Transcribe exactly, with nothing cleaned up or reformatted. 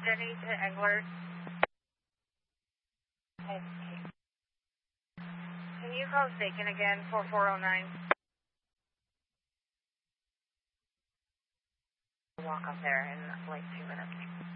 Jenny to Englert. Okay. Can you call Staken again, four four oh nine? Walk up there in like two minutes.